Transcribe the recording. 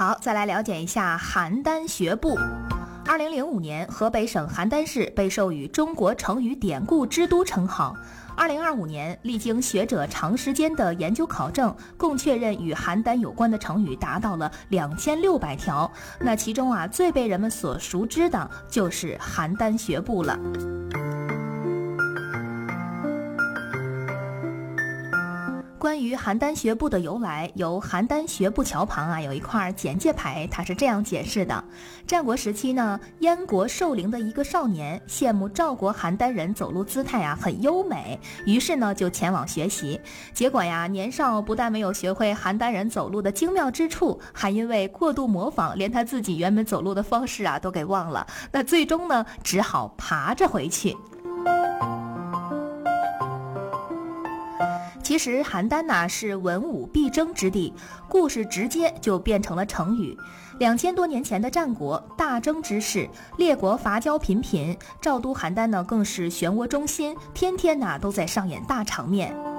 好，再来了解一下邯郸学步。2005年，河北省邯郸市被授予中国成语典故之都称号。2025年，历经学者长时间的研究考证，共确认与邯郸有关的成语达到了2600条。那其中最被人们所熟知的就是邯郸学步了。关于邯郸学步的由来，由邯郸学步桥旁有一块简介牌，它是这样解释的：战国时期呢，燕国寿陵的一个少年羡慕赵国邯郸人走路姿态很优美，于是呢就前往学习。结果年少不但没有学会邯郸人走路的精妙之处，还因为过度模仿，连他自己原本走路的方式都给忘了。那最终呢，只好爬着回去。其实邯郸是文武必争之地，故事直接就变成了成语。2000多年前的战国大争之势，列国伐交频频，赵都邯郸更是漩涡中心，天天都在上演大场面。